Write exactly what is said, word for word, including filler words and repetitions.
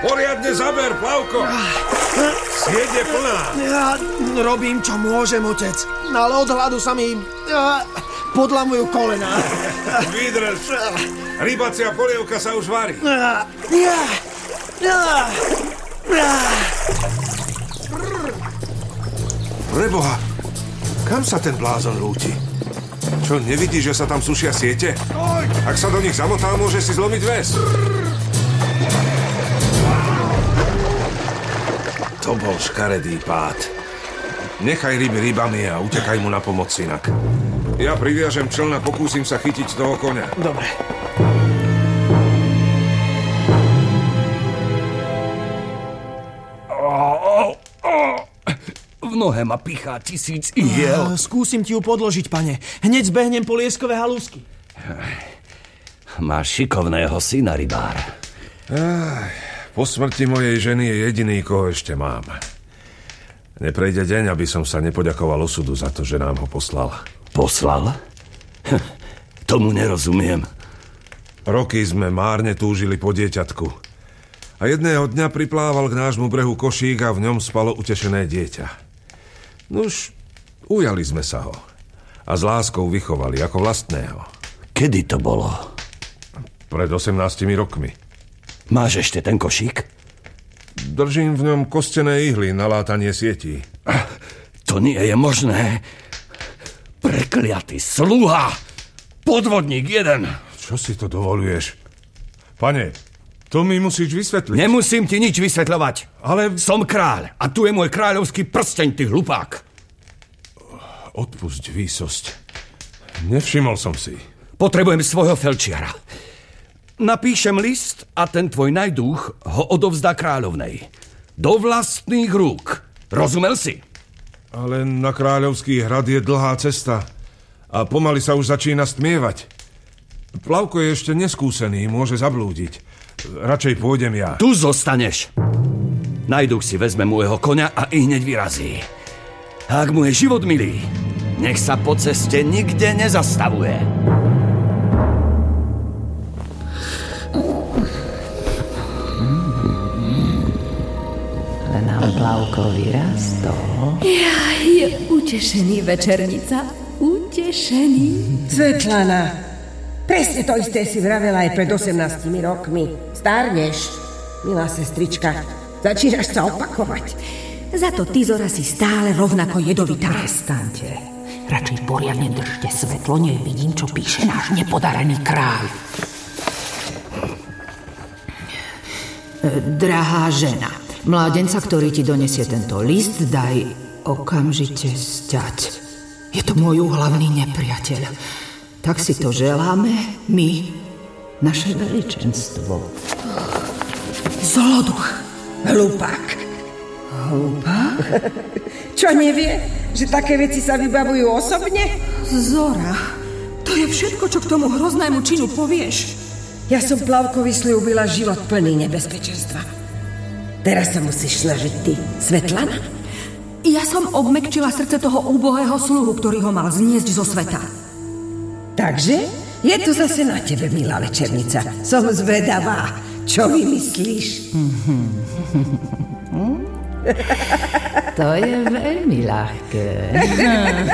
Poriadne zaber, Plavko. Sieť je plná. Ja robím, čo môžem, otec. Ale od hladu sa mi ja, podlamujú kolená. Vydrž. Rybacia polievka sa už varí. Ja, ja, ja, ja. Preboha, kam sa ten blázon lúti? Čo, nevidí, že sa tam sušia siete? Ak sa do nich zamotá, môže si zlomiť väz. To bol škaredý pád. Nechaj ryby rybami a utekaj mu na pomoc, synak. Ja priviažem čln a pokúsim sa chytiť toho koňa. Dobre. V nohe ma pichá tisíc ihiel. Skúsim ti ju podložiť, pane. Hneď zbehnem po lieskové halúsky. Máš šikovného syna, rybár. Aj, po smrti mojej ženy je jediný, koho ešte mám. Neprejde deň, aby som sa nepoďakoval osudu za to, že nám ho poslal. Poslal? Tomu nerozumiem. Roky sme márne túžili po dieťatku. A jedného dňa priplával k nášmu brehu košík a v ňom spalo utešené dieťa. Nuž, ujali sme sa ho. A s láskou vychovali ako vlastného. Kedy to bolo? Pred osemnástimi rokmi. Máš ešte ten košík? Držím v ňom kostené ihly na látanie sietí. To nie je možné. Prekliatý sluha! Podvodník jeden! Čo si to dovoluješ? Pane, to mi musíš vysvetliť. Nemusím ti nič vysvetľovať. Ale... Som kráľ a tu je môj kráľovský prsteň, ty hlupák. Odpusť výsosť. Nevšimol som si. Potrebujem svojho felčiara. Napíšem list a ten tvoj najdúch ho odovzdá kráľovnej. Do vlastných rúk. Rozumel si? Ale na kráľovský hrad je dlhá cesta a pomaly sa už začína stmievať. Plavko je ešte neskúsený, môže zablúdiť. Radšej pôjdem ja. Tu zostaneš. Najduch si vezme môjho koňa a i hneď vyrazí. A ak mu je život milý, nech sa po ceste nikde nezastavuje. Ale nám Plavko vyrastol. Ja, je utešený, večernica. Utešený. Svetlana, presne to isté si vravela aj pred osemnástimi rokmi. Stárneš, milá sestrička. Začínaš sa opakovať. Za to ty, Zora, si stále rovnako jedovitá. Prestaňte. Radšej poriadne držte svetlo, nevidím, čo píše náš nepodarený kráľ. Drahá žena, mládenca, ktorý ti donesie tento list, daj okamžite sťať. Je to môj úhlavný nepriateľ. Tak si to želáme my, naše veličenstvo. Zoloduch. Hlupák. Hlupák? Čo nevie, že také veci sa vybavujú osobne? Zora, to je všetko, čo k tomu hroznému činu povieš. Ja som Plavkovi sľúbila život plný nebezpečenstva. Teraz sa musíš snažiť ty, Svetlana. Ja som obmekčila srdce toho úbohého sluhu, ktorý ho mal zniesť zo sveta. Takže je to zase na tebe, milá večernica. Som zvedavá, čo vymyslíš. To je veľmi ľahké.